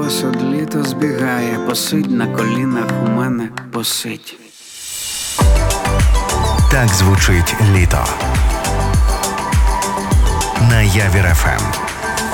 посуд, літо збігає, посидь на колінах у мене, посидь. Так звучить літо на Явір ФМ.